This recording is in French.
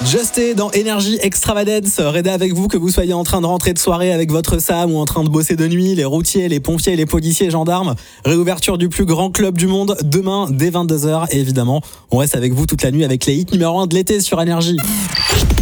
Justé dans Énergie Extravagance, Reda avec vous, que vous soyez en train de rentrer de soirée avec votre Sam ou en train de bosser de nuit, les routiers, les pompiers, les policiers, gendarmes. Réouverture du plus grand club du monde demain dès 22h et évidemment, on reste avec vous toute la nuit avec les hits numéro 1 de l'été sur Énergie.